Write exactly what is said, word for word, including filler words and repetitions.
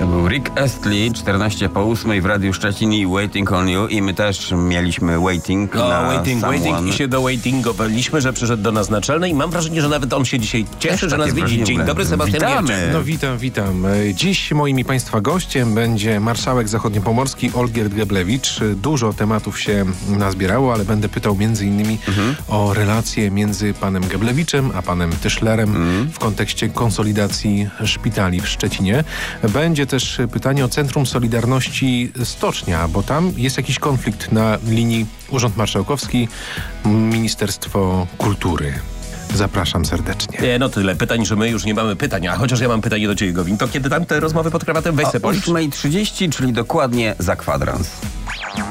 To był Rick Astley, czternaście po ósmej w Radiu Szczecin i Waiting on You. I my też mieliśmy waiting No, na waiting, someone. waiting i się dowaitingowaliśmy, że przyszedł do nas naczelny i mam wrażenie, że nawet on się dzisiaj cieszy, Też że nas takie widzi. Dzień wrażenie. dobry, Sebastian Witamy. Gierczak. No witam, witam. Dziś moim i Państwa gościem będzie marszałek zachodniopomorski Olgierd Geblewicz. Dużo tematów się nazbierało, ale będę pytał między innymi mhm. o relacje między panem Geblewiczem a panem Tyszlerem mhm. w kontekście konsolidacji szpitali w Szczecinie. Będzie też pytanie o Centrum Solidarności Stocznia, bo tam jest jakiś konflikt na linii Urząd Marszałkowski, Ministerstwo Kultury. Zapraszam serdecznie. Nie, no tyle pytań, że my już nie mamy pytań, a chociaż ja mam pytanie do ciebie, Gowin. To kiedy tam te rozmowy pod krawatem? Weź se O ósma trzydzieści, czyli dokładnie za kwadrans.